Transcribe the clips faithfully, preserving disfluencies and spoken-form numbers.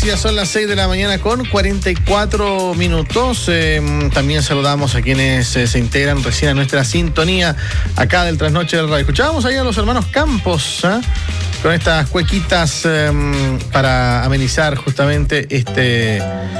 ya son las seis de la mañana con cuarenta y cuatro minutos. Eh, también saludamos a quienes eh, se integran recién a nuestra sintonía acá del Trasnoche del Radio. Escuchábamos ahí a los hermanos Campos, ¿eh? Con estas cuequitas eh, para amenizar justamente este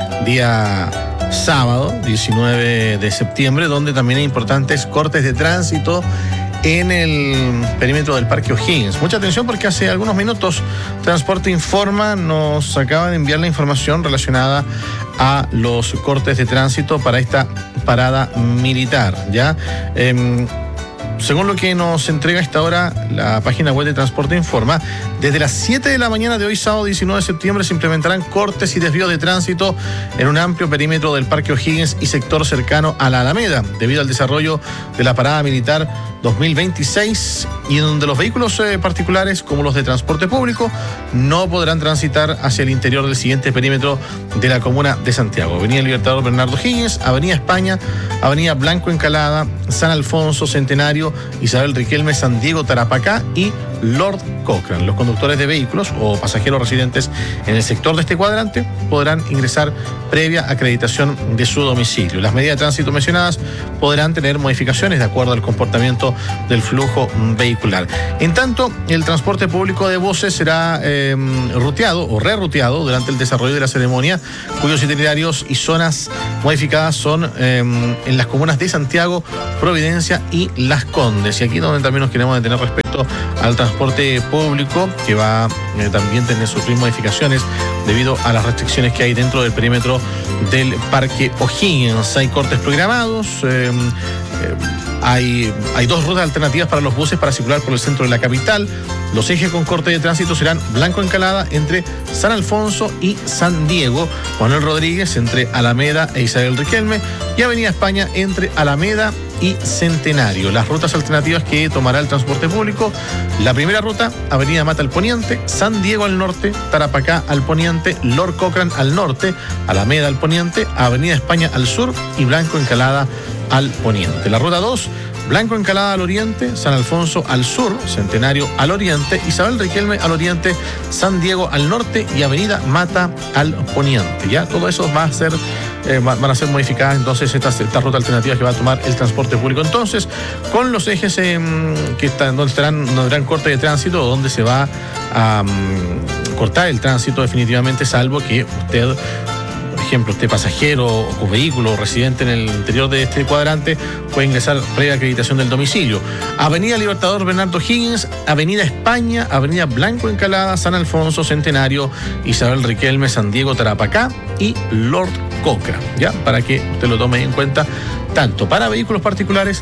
día sábado, diecinueve de septiembre, donde también hay importantes cortes de tránsito en el perímetro del Parque O'Higgins. Mucha atención porque hace algunos minutos Transporte Informa nos acaba de enviar la información relacionada a los cortes de tránsito para esta parada militar, ¿ya? Eh, Según lo que nos entrega a esta hora la página web de Transporte Informa, desde las siete de la mañana de hoy, sábado diecinueve de septiembre, se implementarán cortes y desvíos de tránsito en un amplio perímetro del Parque O'Higgins y sector cercano a la Alameda, debido al desarrollo de la parada militar dos mil veintiséis, y en donde los vehículos eh, particulares, como los de transporte público, no podrán transitar hacia el interior del siguiente perímetro de la comuna de Santiago: Avenida Libertador Bernardo O'Higgins, Avenida España, Avenida Blanco Encalada, San Alfonso, Centenario, Isabel Riquelme, San Diego, Tarapacá y Lord Cochrane. Los conductores de vehículos o pasajeros residentes en el sector de este cuadrante podrán ingresar previa acreditación de su domicilio. Las medidas de tránsito mencionadas podrán tener modificaciones de acuerdo al comportamiento del flujo vehicular. En tanto, el transporte público de buses será eh, ruteado o reruteado durante el desarrollo de la ceremonia, cuyos itinerarios y zonas modificadas son eh, en las comunas de Santiago, Providencia y Las Condes. Y aquí es donde también nos queremos detener respecto al transporte público, que va eh, también tener sus modificaciones debido a las restricciones que hay dentro del perímetro del Parque O'Higgins. Hay cortes programados, eh, eh, hay, hay dos rutas alternativas para los buses para circular por el centro de la capital. Los ejes con corte de tránsito serán Blanco Encalada entre San Alfonso y San Diego, Manuel Rodríguez entre Alameda e Isabel Riquelme y Avenida España entre Alameda y Centenario. Las rutas alternativas que tomará el transporte público: la primera ruta, Avenida Mata al poniente, San Diego al norte, Tarapacá al poniente, Lord Cochrane al norte, Alameda al poniente, Avenida España al sur y Blanco Encalada al poniente. La ruta dos, Blanco Encalada al oriente, San Alfonso al sur, Centenario al oriente, Isabel Riquelme al oriente, San Diego al norte y Avenida Mata al poniente. Ya todo eso va a ser eh, van a ser modificadas entonces estas, estas rutas alternativas que va a tomar el transporte público. Entonces, con los ejes eh, que están, donde estarán, donde habrán corte de tránsito, donde se va a um, cortar el tránsito definitivamente, salvo que usted, por ejemplo, usted pasajero o vehículo residente en el interior de este cuadrante, puede ingresar previa acreditación del domicilio. Avenida Libertador Bernardo O'Higgins, Avenida España, Avenida Blanco Encalada, San Alfonso, Centenario, Isabel Riquelme, San Diego, Tarapacá y Lord Cochrane, ¿ya? Para que usted lo tome en cuenta, tanto para vehículos particulares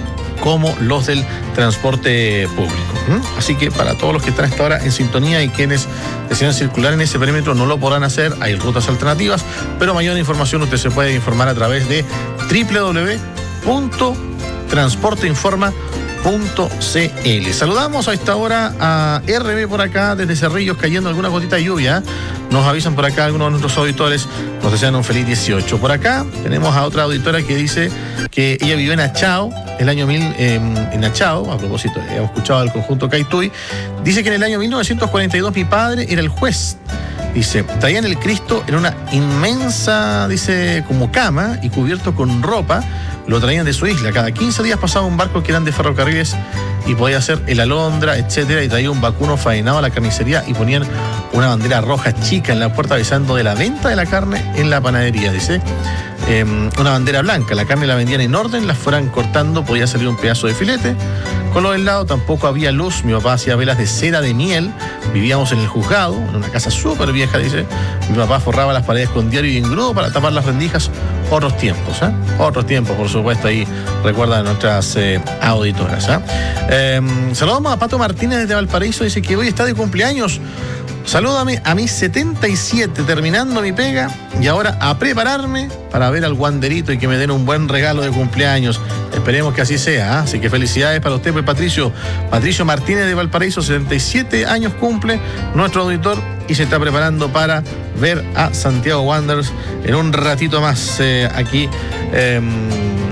como los del transporte público. ¿Mm? Así que para todos los que están hasta ahora en sintonía y quienes desean circular en ese perímetro no lo podrán hacer, hay rutas alternativas, pero mayor información usted se puede informar a través de doble u doble u doble u punto transporte informa punto c l. Saludamos a esta hora a R B por acá, desde Cerrillos, cayendo alguna gotita de lluvia. Nos avisan por acá algunos de nuestros auditores, nos desean un feliz dieciocho. Por acá tenemos a otra auditora que dice que ella vivió en Achao, el año mil, eh, en Achao, a propósito, hemos escuchado al conjunto Caituy. Dice que en el año mil novecientos cuarenta y dos mi padre era el juez. Dice, traían el Cristo en una inmensa, dice, como cama y cubierto con ropa. Lo traían de su isla. Cada quince días pasaba un barco que eran de ferrocarriles y podía ser el Alondra, etcétera, y traía un vacuno faenado a la carnicería y ponían una bandera roja chica en la puerta avisando de la venta de la carne en la panadería. Dice, eh, una bandera blanca, la carne la vendían en orden, la fueran cortando, podía salir un pedazo de filete. Con lo del lado tampoco había luz, mi papá hacía velas de cera de miel, vivíamos en el juzgado, en una casa súper vieja, dice, mi papá forraba las paredes con diario y engrudo para tapar las rendijas. Otros tiempos, ¿eh? Otros tiempos, por supuesto, ahí recuerdan nuestras eh, auditoras, ¿eh? Eh, saludamos a Pato Martínez desde Valparaíso, dice que hoy está de cumpleaños. Salúdame a mis setenta y siete, terminando mi pega, y ahora a prepararme para ver al guanderito y que me den un buen regalo de cumpleaños. Esperemos que así sea, ¿eh? Así que felicidades para usted, pues, Patricio. Patricio Martínez de Valparaíso, setenta y siete años cumple nuestro auditor y se está preparando para ver a Santiago Wanderers en un ratito más eh, aquí. Eh,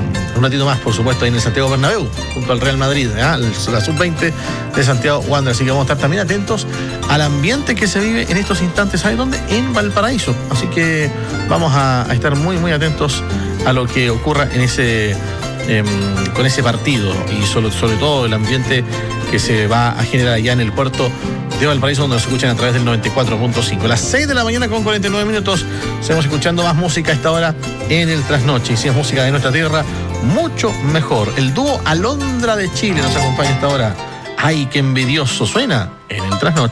un ratito más, por supuesto, ahí en el Santiago Bernabéu, junto al Real Madrid, ¿eh? la sub veinte de Santiago Wanderers. Así que vamos a estar también atentos al ambiente que se vive en estos instantes, ¿sabes dónde? En Valparaíso. Así que vamos a, a estar muy, muy atentos a lo que ocurra en ese, eh, con ese partido y sobre, sobre todo el ambiente que se va a generar allá en el puerto de Valparaíso, donde nos escuchan a través del noventa y cuatro punto cinco. Las seis de la mañana con cuarenta y nueve minutos, seguimos escuchando más música a esta hora en el Trasnoche. Y si es música de nuestra tierra, mucho mejor. El dúo Alondra de Chile nos acompaña a esta hora. ¡Ay, qué envidioso suena en el Trasnoche!